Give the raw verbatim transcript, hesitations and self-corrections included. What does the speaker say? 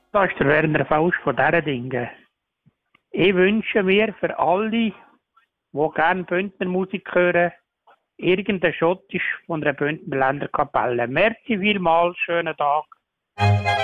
Das ist der Werner Fausch von dieser Dinge. Ich wünsche mir für alle, die gerne Bündnermusik hören, irgendein Schottisch von einer Bündner Länderkapelle. Merci vielmals, schönen Tag.